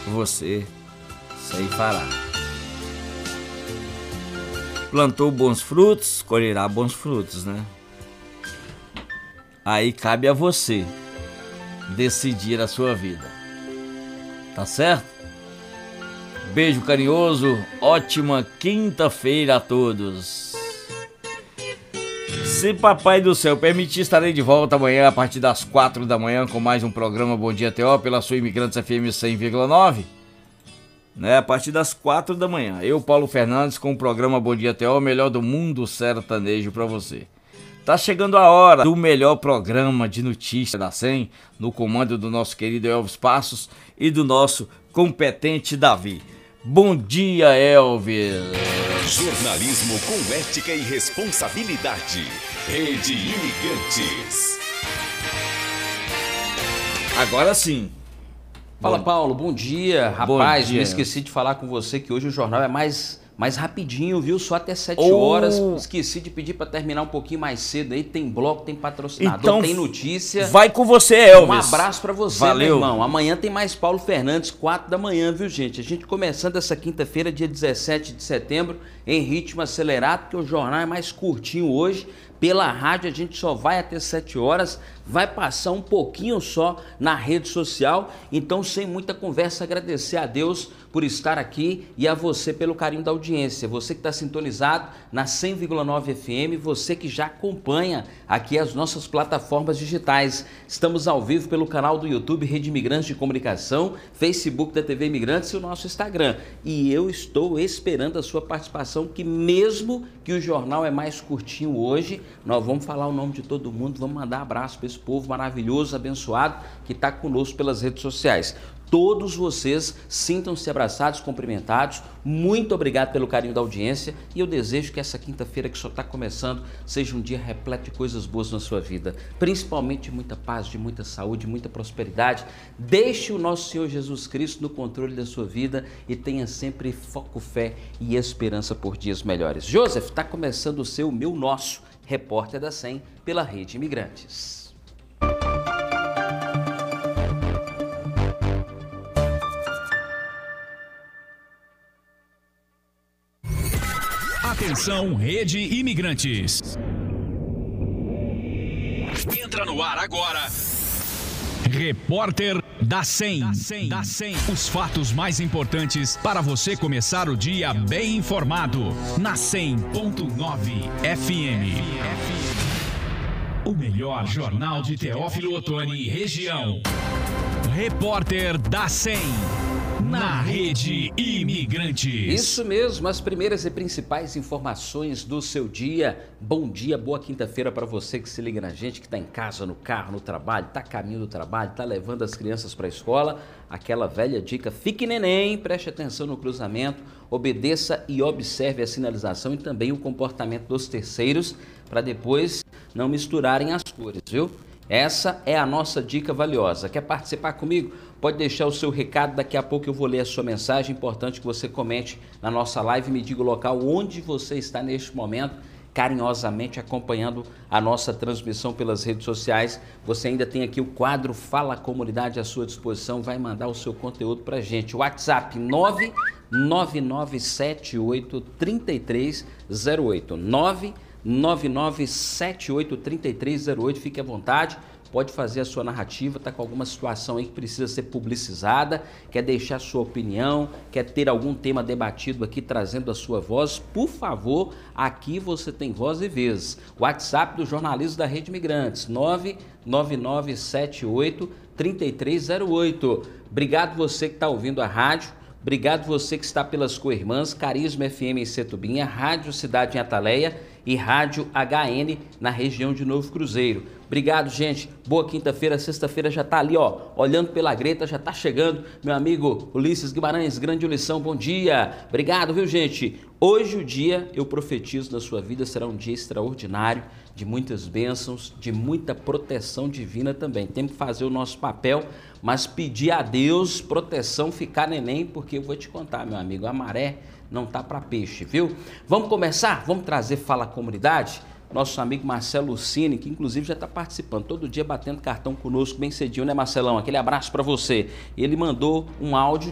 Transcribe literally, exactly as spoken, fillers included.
você ceifará. Plantou bons frutos, colherá bons frutos, né? Aí cabe a você decidir a sua vida. Tá certo? Beijo carinhoso, ótima quinta-feira a todos. Se Papai do Céu permitir, estarei de volta amanhã a partir das quatro da manhã com mais um programa Bom Dia T O pela sua Imigrantes F M cem vírgula nove. Né, a partir das quatro da manhã. Eu, Paulo Fernandes, com o programa Bom Dia T O, o melhor do mundo sertanejo para você. Tá chegando a hora do melhor programa de notícias da cem, no comando do nosso querido Elvis Passos e do nosso competente Davi. Bom dia, Elvis! Jornalismo com ética e responsabilidade. Rede Imigrantes. Agora sim. Fala, bom, Paulo, bom dia. Rapaz, bom dia. Me esqueci de falar com você que hoje o jornal é mais, mais rapidinho, viu? Só até sete horas. Esqueci de pedir para terminar um pouquinho mais cedo aí. Tem bloco, tem patrocinador, então, tem notícia. Vai com você, Elvis. Um abraço para você, valeu, meu irmão. Amanhã tem mais Paulo Fernandes, quatro da manhã, viu, gente? A gente começando essa quinta-feira, dia dezessete de setembro, em ritmo acelerado, porque o jornal é mais curtinho hoje. Pela rádio a gente só vai até sete horas, vai passar um pouquinho só na rede social. Então, sem muita conversa, agradecer a Deus por estar aqui e a você pelo carinho da audiência. Você que está sintonizado na cem vírgula nove F M, você que já acompanha aqui as nossas plataformas digitais. Estamos ao vivo pelo canal do YouTube Rede Imigrantes de Comunicação, Facebook da T V Imigrantes e o nosso Instagram. E eu estou esperando a sua participação, que mesmo que o jornal é mais curtinho hoje, nós vamos falar o nome de todo mundo, vamos mandar abraço para esse povo maravilhoso, abençoado, que está conosco pelas redes sociais. Todos vocês sintam-se abraçados, cumprimentados. Muito obrigado pelo carinho da audiência e eu desejo que essa quinta-feira que só está começando seja um dia repleto de coisas boas na sua vida, principalmente de muita paz, de muita saúde, de muita prosperidade. Deixe o nosso Senhor Jesus Cristo no controle da sua vida e tenha sempre foco, fé e esperança por dias melhores. Joseph, está começando o seu, meu, nosso Repórter da cem pela Rede Imigrantes. Atenção, Rede Imigrantes. Entra no ar agora. Repórter da cem. Da cem. Os fatos mais importantes para você começar o dia bem informado. Na cem ponto nove F M. O melhor jornal de Teófilo Otoni e região. Repórter da cem. Na Rede Imigrantes. Isso mesmo, as primeiras e principais informações do seu dia. Bom dia, boa quinta-feira para você que se liga na gente, que está em casa, no carro, no trabalho, está a caminho do trabalho, está levando as crianças para a escola. Aquela velha dica, fique neném, preste atenção no cruzamento, obedeça e observe a sinalização e também o comportamento dos terceiros, para depois não misturarem as cores, viu? Essa é a nossa dica valiosa. Quer participar comigo? Pode deixar o seu recado, daqui a pouco eu vou ler a sua mensagem. Importante que você comente na nossa live e me diga o local onde você está neste momento, carinhosamente acompanhando a nossa transmissão pelas redes sociais. Você ainda tem aqui o quadro Fala Comunidade à sua disposição, vai mandar o seu conteúdo pra gente. WhatsApp nove nove nove sete oito três três zero oito, nove nove nove sete oito três três zero oito, fique à vontade, pode fazer a sua narrativa, está com alguma situação aí que precisa ser publicizada, quer deixar sua opinião, quer ter algum tema debatido aqui, trazendo a sua voz, por favor, aqui você tem voz e vez. WhatsApp do jornalismo da Rede Imigrantes, nove nove nove sete oito três três zero oito. Obrigado você que está ouvindo a rádio. Obrigado você que está pelas co-irmãs, Carisma F M em Setubinha, Rádio Cidade em Ataleia e Rádio H N na região de Novo Cruzeiro. Obrigado, gente. Boa quinta-feira. Sexta-feira já está ali, ó, olhando pela greta, já está chegando. Meu amigo Ulisses Guimarães, grande Ulição, bom dia. Obrigado, viu, gente? Hoje o dia, eu profetizo na sua vida, será um dia extraordinário, de muitas bênçãos, de muita proteção divina também. Temos que fazer o nosso papel, mas pedir a Deus proteção, ficar neném, porque eu vou te contar, meu amigo, a maré não tá para peixe, viu? Vamos começar? Vamos trazer Fala Comunidade? Nosso amigo Marcelo Lucini, que inclusive já está participando, todo dia batendo cartão conosco bem cedinho, né, Marcelão? Aquele abraço para você. Ele mandou um áudio